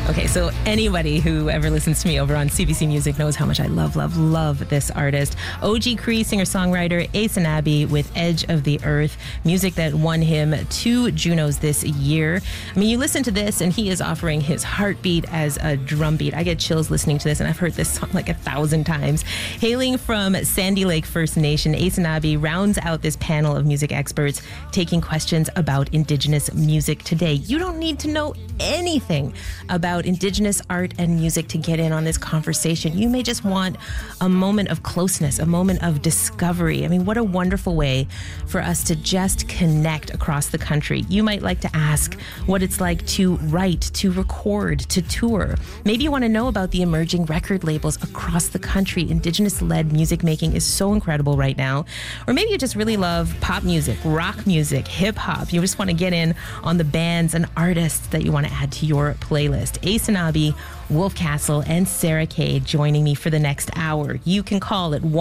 Okay, so anybody who ever listens to me over on CBC Music knows how much I love this artist. OG Cree, singer-songwriter Ace Abbey with Edge of the Earth, music that won him 2 Junos this year. I mean, you listen to this and he is offering his heartbeat as a drum beat. I get chills listening to this, and I've heard this song like 1,000 times. Hailing from Sandy Lake First Nation, Ace Abbey rounds out this panel of music experts taking questions about Indigenous music today. You don't need to know anything about Indigenous art and music to get in on this conversation. You may just want a moment of closeness, a moment of discovery. I mean, what a wonderful way for us to just connect across the country. You might like to ask what it's like to write, to record, to tour. Maybe you want to know about the emerging record labels across the country. Indigenous-led music making is so incredible right now. Or maybe you just really love pop music, rock music, hip-hop. You just want to get in on the bands and artists that you want to add to your playlist. Ace Abbey, Wolf Castle, and Sarah Kay joining me for the next hour. You can call at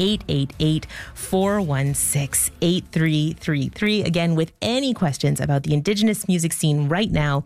1-888-416-8333. Again, with any questions about the Indigenous music scene right now,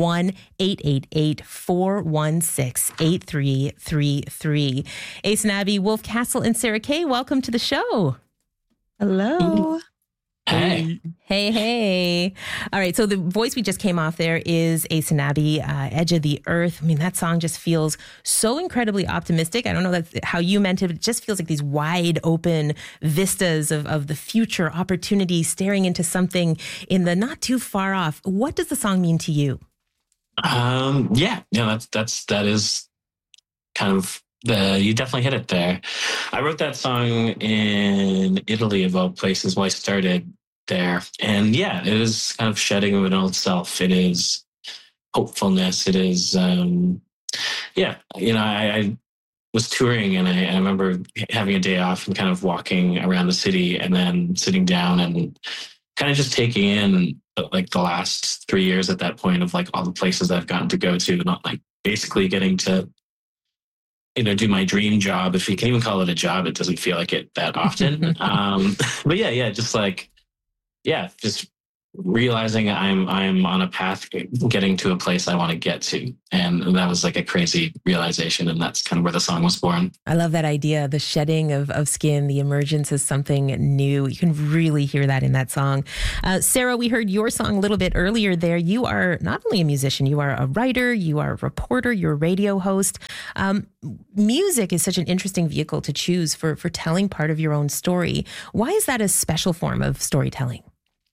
1-888-416-8333. Ace Abbey, Wolf Castle, and Sarah Kay, welcome to the show. Hello. Hey. Hey. All right. So the voice we just came off there is Ace Abbey, Edge of the Earth. I mean, that song just feels so incredibly optimistic. I don't know that's how you meant it. It just feels like these wide open vistas of the future opportunity staring into something in the not too far off. What does the song mean to you? That is kind of you definitely hit it there. I wrote that song in Italy, of all places, when I started there. And yeah, it is kind of shedding of an old self. It is hopefulness. It is, I was touring, and I remember having a day off and kind of walking around the city and then sitting down and kind of just taking in like the last 3 years at that point of like all the places I've gotten to go to, not like basically getting to do my dream job. If you can even call it a job, it doesn't feel like it that often. But just realizing I'm on a path getting to a place I want to get to. And that was like a crazy realization. And that's kind of where the song was born. I love that idea, the shedding of skin, the emergence of something new. You can really hear that in that song. Sarah, we heard your song a little bit earlier there. You are not only a musician, you are a writer, you are a reporter, you're a radio host. Music is such an interesting vehicle to choose for telling part of your own story. Why is that a special form of storytelling?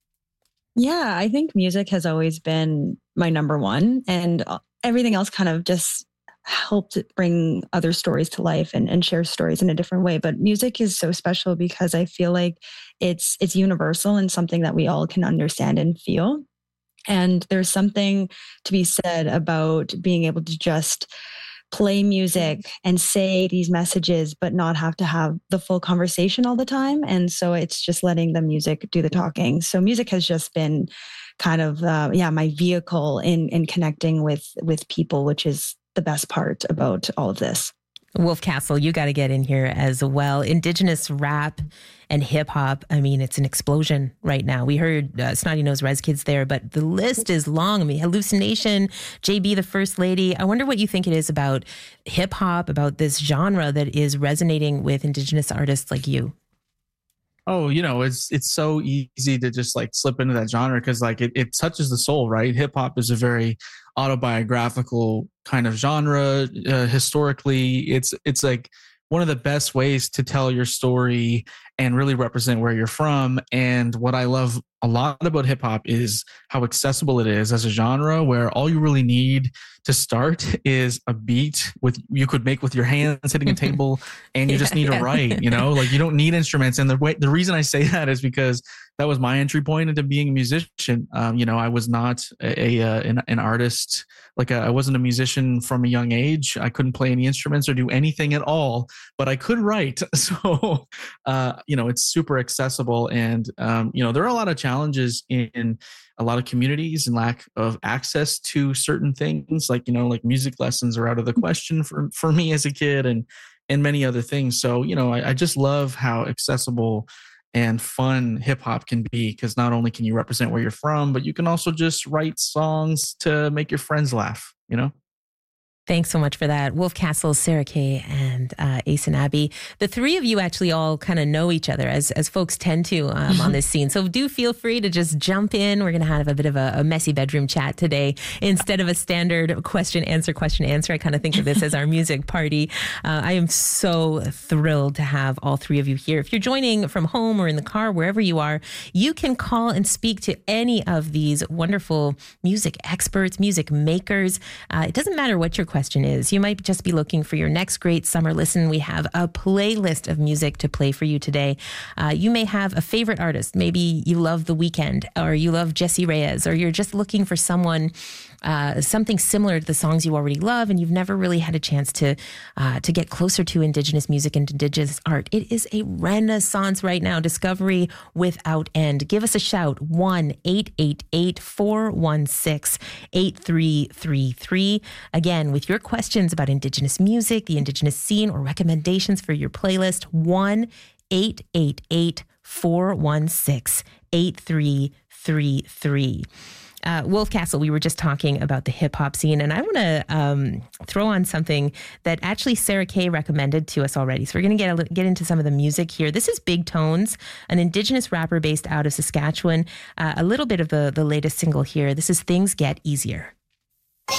Yeah, I think music has always been my number one, and everything else kind of just helped bring other stories to life and share stories in a different way. But music is so special because I feel like it's universal and something that we all can understand and feel. And there's something to be said about being able to just play music and say these messages, but not have to have the full conversation all the time. And so it's just letting the music do the talking. So music has just been kind of, my vehicle in connecting with people, which is the best part about all of this. Wolf Castle, you got to get in here as well. Indigenous rap and hip hop, I mean, it's an explosion right now. We heard Snotty Nose Rez Kids there, but the list is long. I mean, Hallucination, JB the First Lady. I wonder what you think it is about hip hop, about this genre that is resonating with Indigenous artists like you. Oh, it's so easy to just like slip into that genre because like it touches the soul, right? Hip hop is a very autobiographical kind of genre. Historically, it's like one of the best ways to tell your story and really represent where you're from. And what I love a lot about hip hop is how accessible it is as a genre, where all you really need to start is a beat you could make with your hands hitting a table, and you just need to write, like you don't need instruments. And the reason I say that is because that was my entry point into being a musician. I was not an artist. I wasn't a musician from a young age. I couldn't play any instruments or do anything at all, but I could write. So, it's super accessible. And, there are a lot of challenges in a lot of communities and lack of access to certain things like music lessons are out of the question for me as a kid and many other things. So, I just love how accessible and fun hip hop can be, because not only can you represent where you're from, but you can also just write songs to make your friends laugh, Thanks so much for that. Wolf Castle, Sarah Kay, and Ace Abby. The three of you actually all kind of know each other, as folks tend to on this scene. So do feel free to just jump in. We're going to have a bit of a messy bedroom chat today. Instead of a standard question, answer. I kind of think of this as our music party. I am so thrilled to have all three of you here. If you're joining from home or in the car, wherever you are, you can call and speak to any of these wonderful music experts, music makers. It doesn't matter what your question is. You might just be looking for your next great summer listen. We have a playlist of music to play for you today. You may have a favorite artist. Maybe you love The Weeknd, or you love Jessie Reyez, or you're just looking for someone, something similar to the songs you already love, and you've never really had a chance to get closer to Indigenous music and Indigenous art. It is a renaissance right now. Discovery without end. Give us a shout. 1-888-416-8333. Again, with your questions about Indigenous music, the Indigenous scene, or recommendations for your playlist, 1-888-416-8333. Wolf Castle, we were just talking about the hip hop scene, and I want to throw on something that actually Sarah Kay recommended to us already. So we're going to get into some of the music here. This is Big Tones, an Indigenous rapper based out of Saskatchewan. A little bit of the latest single here. This is Things Get Easier.